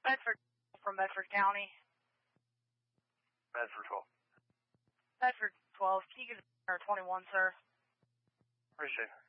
Bedford from Bedford County. Bedford 12. Bedford 12. Can you get a 21, sir? Appreciate it.